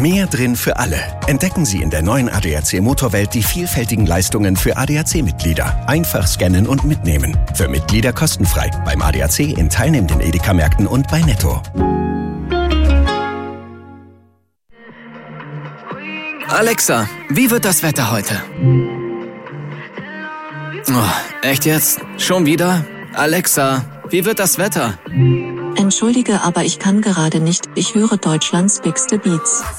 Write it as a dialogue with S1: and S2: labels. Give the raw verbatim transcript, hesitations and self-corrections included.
S1: Mehr drin für alle. Entdecken Sie in der neuen A D A C Motorwelt die vielfältigen Leistungen für A D A C-Mitglieder. Einfach scannen und mitnehmen. Für Mitglieder kostenfrei. Beim A D A C in teilnehmenden Edeka-Märkten und bei Netto.
S2: Alexa, wie wird das Wetter heute? Oh, echt jetzt? Schon wieder? Alexa, wie wird das Wetter?
S3: Entschuldige, aber ich kann gerade nicht. Ich höre Deutschlands Bigste Beats.